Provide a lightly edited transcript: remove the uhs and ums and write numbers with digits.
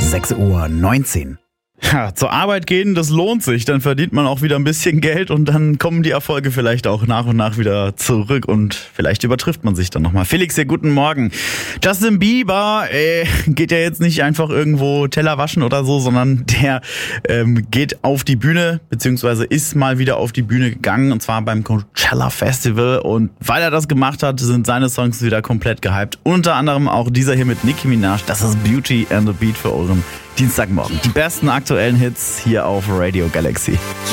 6:19 Uhr. Ja, zur Arbeit gehen, das lohnt sich. Dann verdient man auch wieder ein bisschen Geld und dann kommen die Erfolge vielleicht auch nach und nach wieder zurück und vielleicht übertrifft man sich dann nochmal. Felix, hier, guten Morgen. Justin Bieber geht ja jetzt nicht einfach irgendwo Teller waschen oder so, sondern der geht auf die Bühne, beziehungsweise ist mal wieder auf die Bühne gegangen, und zwar beim Coachella Festival. Und weil er das gemacht hat, sind seine Songs wieder komplett gehypt. Unter anderem auch dieser hier mit Nicki Minaj. Das ist Beauty and the Beat für euren Dienstagmorgen. Die besten aktuellen Hits hier auf Radio Galaxy.